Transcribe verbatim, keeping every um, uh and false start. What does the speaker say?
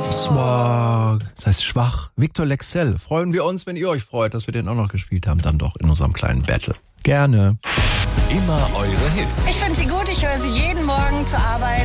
Swag. Das heißt schwach. Victor Lexell. Freuen wir uns, wenn ihr euch freut, dass wir den auch noch gespielt haben, dann doch in unserem kleinen Battle. Gerne. Immer eure Hits. Ich finde sie gut, ich höre sie jeden Morgen zur Arbeit.